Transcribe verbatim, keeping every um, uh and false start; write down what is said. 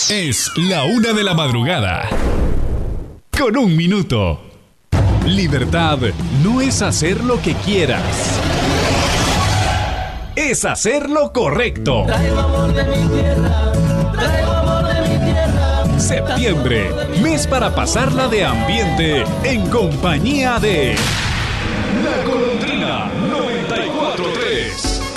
Es la una de la madrugada. Con un minuto. Libertad no es hacer lo que quieras. Es hacer lo correcto. Traigo amor de mi tierra, traigo amor de mi tierra. Septiembre, mes para pasarla de ambiente en compañía de La Golondrina noventa